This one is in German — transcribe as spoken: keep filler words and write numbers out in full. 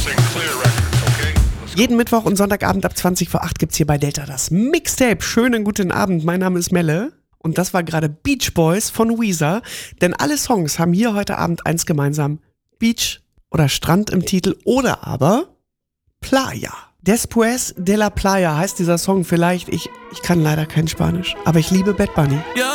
Jeden Mittwoch und Sonntagabend ab zwanzig vor acht gibt's hier bei Delta das Mixtape. Schönen guten Abend, mein Name ist Melle und das war gerade Beach Boys von Weezer. Denn alle Songs haben hier heute Abend eins gemeinsam: Beach oder Strand im Titel oder aber Playa. Después de la Playa heißt dieser Song vielleicht. Ich, ich kann leider kein Spanisch, aber ich liebe Bad Bunny.